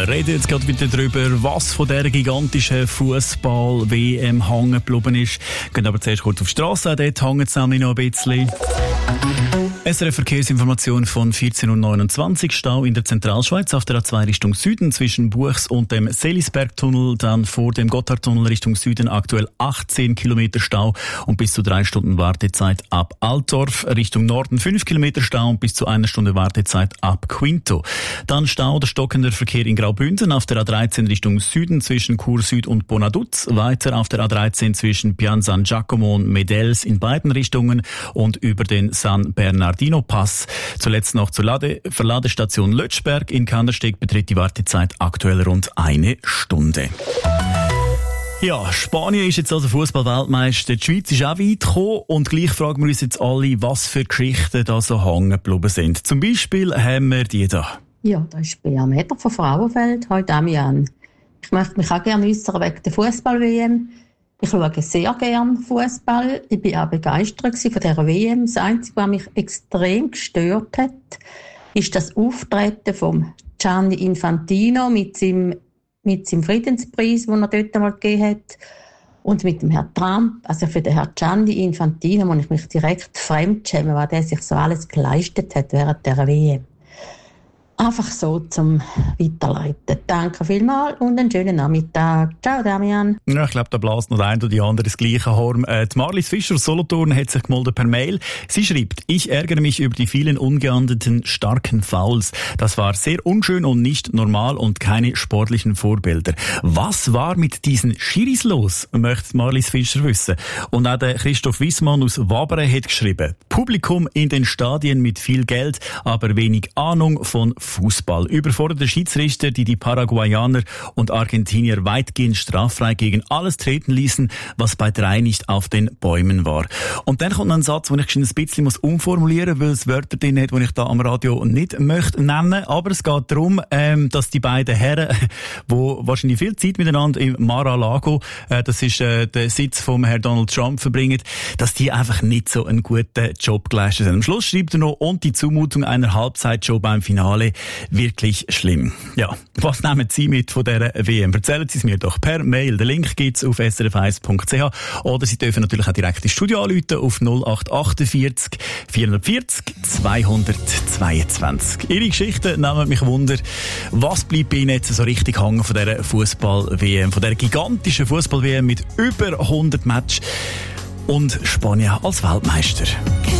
Wir reden jetzt gerade wieder darüber, was von dieser gigantischen Fußball-WM hängen geblieben ist. Gehen aber zuerst kurz auf die Strasse, dort hängt es nämlich noch ein bisschen. SRF Verkehrsinformation von 14.29 Uhr. Stau in der Zentralschweiz auf der A2 Richtung Süden zwischen Buchs und dem Selisbergtunnel, dann vor dem Gotthardtunnel Richtung Süden aktuell 18 Kilometer Stau und bis zu 3 Stunden Wartezeit ab Altdorf. Richtung Norden 5 Kilometer Stau und bis zu 1 Stunde Wartezeit ab Quinto. Dann Stau oder stockender Verkehr in Graubünden auf der A13 Richtung Süden zwischen Chur Süd und Bonaduz. Weiter auf der A13 zwischen Pian San Giacomo und Medels in beiden Richtungen und über den San Bernardino Pass. Zuletzt noch zur Verladestation Lötschberg in Kandersteg beträgt die Wartezeit aktuell rund 1 Stunde. Ja, Spanien ist jetzt also Fußball-Weltmeister. Die Schweiz ist auch weit gekommen und gleich fragen wir uns jetzt alle, was für Geschichten da so hängen geblieben sind. Zum Beispiel haben wir die da. Ja, da ist Bea Meder von Frauenfeld. Hallo Damian. Ich möchte mich auch gerne äußern wegen der Fußball-WM. Ich schaue sehr gerne Fußball. Ich war auch begeistert von dieser WM. Das Einzige, was mich extrem gestört hat, ist das Auftreten von Gianni Infantino mit seinem Friedenspreis, den er dort einmal gegeben hat. Und mit dem Herrn Trump, also für den Herrn Gianni Infantino, muss ich mich direkt fremdschämen, weil der sich so alles geleistet hat während dieser WM. Einfach so zum Weiterleiten. Danke vielmals und einen schönen Nachmittag. Ciao, Damian. Ja, ich glaube, da bläst noch der eine oder die andere das gleiche Horn. Die Marlies Fischer aus Solothurn hat sich gemeldet per Mail. Sie schreibt: Ich ärgere mich über die vielen ungeahndeten starken Fouls. Das war sehr unschön und nicht normal und keine sportlichen Vorbilder. Was war mit diesen Schiris los, möchte Marlies Fischer wissen. Und auch der Christoph Wissmann aus Wabere hat geschrieben: Publikum in den Stadien mit viel Geld, aber wenig Ahnung von Fußball. Überforderte Schiedsrichter, die Paraguayaner und Argentinier weitgehend straffrei gegen alles treten ließen, was bei 3 nicht auf den Bäumen war. Und dann kommt ein Satz, den ich schon ein bisschen umformulieren muss, weil es Wörter drin hat, die ich da am Radio nicht möchte nennen. Aber es geht darum, dass die beiden Herren, die wahrscheinlich viel Zeit miteinander im Mar-a-Lago, das ist der Sitz vom Herrn Donald Trump, verbringen, dass die einfach nicht so einen guten Job geleistet haben. Am Schluss schreibt er noch: Und die Zumutung einer Halbzeitshow beim Finale wirklich schlimm. Ja, was nehmen Sie mit von dieser WM? Erzählen Sie es mir doch per Mail. Den Link gibt's auf srf1.ch oder Sie dürfen natürlich auch direkt ins Studio anrufen auf 0848 440 222. Ihre Geschichten nehmen mich Wunder. Was bleibt bei Ihnen jetzt so richtig hängen von dieser Fußball-WM, von dieser gigantischen Fußball-WM mit über 100 Matches und Spanien als Weltmeister?